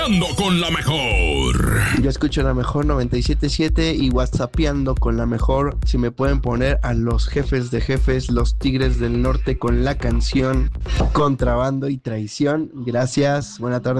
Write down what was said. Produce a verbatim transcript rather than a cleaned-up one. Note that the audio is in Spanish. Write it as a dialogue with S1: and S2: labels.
S1: Ando con la mejor.
S2: Yo escucho la mejor noventa y siete punto siete y whatsappeando con la mejor. Si me pueden poner a los jefes de jefes, los Tigres del Norte con la canción Contrabando y Traición. Gracias, buena tarde.